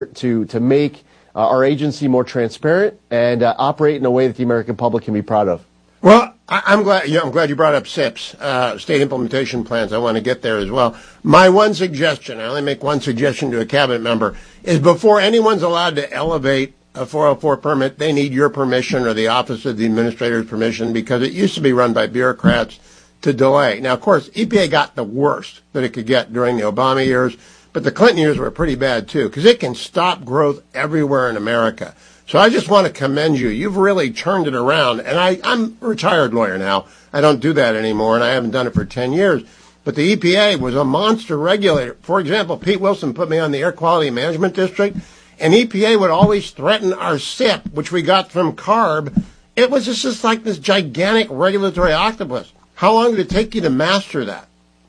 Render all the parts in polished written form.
to make our agency more transparent and operate in a way that the American public can be proud of. Well, I'm glad you brought up SIPs, state implementation plans. I want to get there as well. My one suggestion, I only make one suggestion to a cabinet member, is before anyone's allowed to elevate a 404 permit, they need your permission or the Office of the Administrator's permission, because it used to be run by bureaucrats to delay. Now, of course, EPA got the worst that it could get during the Obama years, but the Clinton years were pretty bad too, because it can stop growth everywhere in America. So I just want to commend you. You've really turned it around. And I'm a retired lawyer now. I don't do that anymore, and I haven't done it for 10 years. But the EPA was a monster regulator. For example, Pete Wilson put me on the Air Quality Management District, and EPA would always threaten our SIP, which we got from CARB. It was just like this gigantic regulatory octopus. How long did it take you to master that?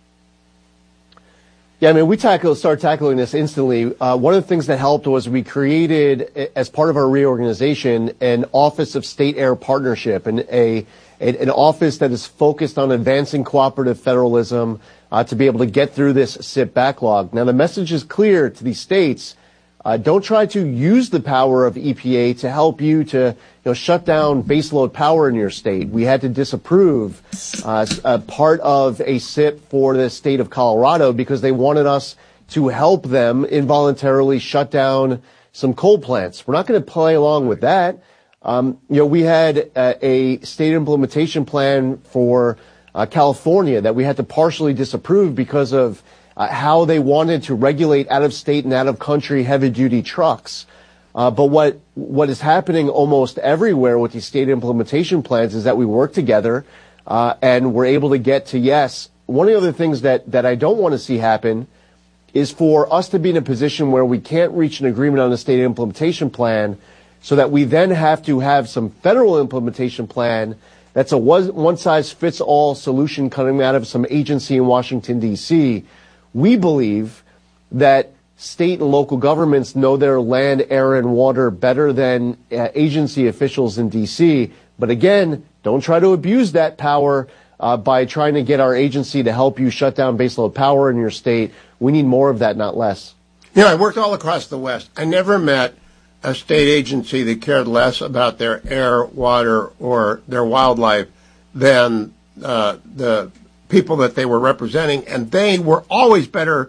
Yeah, I mean, we started tackling this instantly. One of the things that helped was we created, as part of our reorganization, an Office of State Air Partnership, and an office that is focused on advancing cooperative federalism to be able to get through this SIP backlog. Now, the message is clear to these states. Don't try to use the power of EPA to help you to shut down baseload power in your state. We had to disapprove a part of a SIP for the state of Colorado because they wanted us to help them involuntarily shut down some coal plants. We're not going to play along with that. We had a state implementation plan for California that we had to partially disapprove because of how they wanted to regulate out-of-state and out-of-country heavy-duty trucks. But what is happening almost everywhere with these state implementation plans is that we work together and we're able to get to yes. One of the other things that I don't want to see happen is for us to be in a position where we can't reach an agreement on a state implementation plan so that we then have to have some federal implementation plan that's a one-size-fits-all solution coming out of some agency in Washington, D.C. We believe that state and local governments know their land, air, and water better than agency officials in D.C. But again, don't try to abuse that power by trying to get our agency to help you shut down baseload power in your state. We need more of that, not less. I worked all across the West. I never met a state agency that cared less about their air, water, or their wildlife than the people that they were representing, and they were always better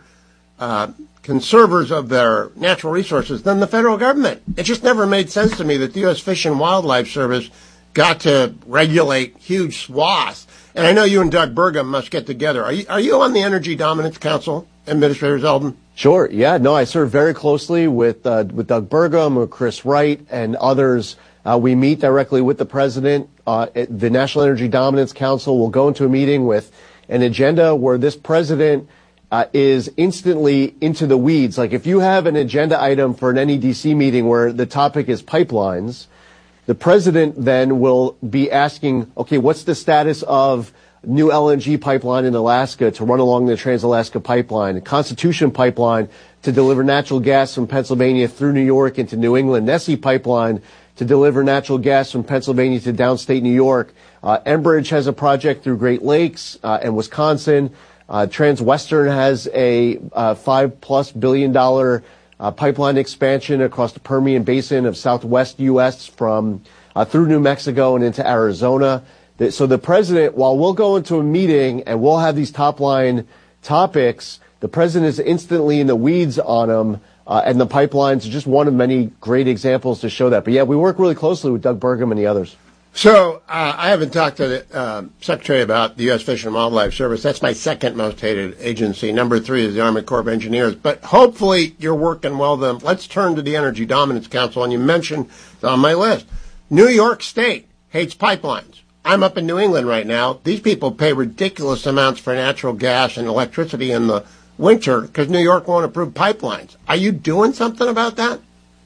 conservers of their natural resources than the federal government. It just never made sense to me that the U.S. Fish and Wildlife Service got to regulate huge swaths. And I know you and Doug Burgum must get together. Are you on the Energy Dominance Council, Administrator Zeldin? Sure. Yeah. No, I serve very closely with Doug Burgum or Chris Wright and others. We meet directly with the president. The National Energy Dominance Council will go into a meeting with an agenda where this president is instantly into the weeds. Like if you have an agenda item for an NEDC meeting where the topic is pipelines, the president then will be asking, okay, what's the status of new LNG pipeline in Alaska to run along the Trans-Alaska Pipeline, a Constitution Pipeline to deliver natural gas from Pennsylvania through New York into New England, Nessie Pipeline to deliver natural gas from Pennsylvania to downstate New York. Enbridge has a project through Great Lakes and Wisconsin. Transwestern has a $5+ billion pipeline expansion across the Permian Basin of Southwest U.S. from through New Mexico and into Arizona. So the president, while we'll go into a meeting and we'll have these top line topics, the president is instantly in the weeds on them. And the pipelines are just one of many great examples to show that. But yeah, we work really closely with Doug Burgum and the others. So I haven't talked to the Secretary about the U.S. Fish and Wildlife Service. That's my second most hated agency. Number 3 is the Army Corps of Engineers. But hopefully you're working well with them. Let's turn to the Energy Dominance Council. And you mentioned on my list, New York State hates pipelines. I'm up in New England right now. These people pay ridiculous amounts for natural gas and electricity in the winter because New York won't approve pipelines. Are you doing something about that?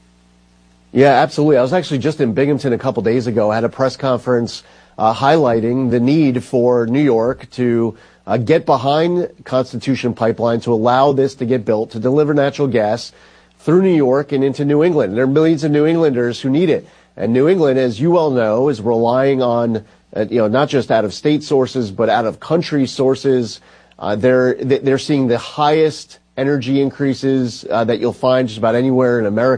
Yeah, absolutely. I was actually just in Binghamton a couple days ago. I had a press conference highlighting the need for New York to get behind Constitution Pipeline to allow this to get built to deliver natural gas through New York and into New England. There are millions of New Englanders who need it. And New England, as you well know, is relying on, not just out of state sources, but out of country sources. They're seeing the highest energy increases that you'll find just about anywhere in America.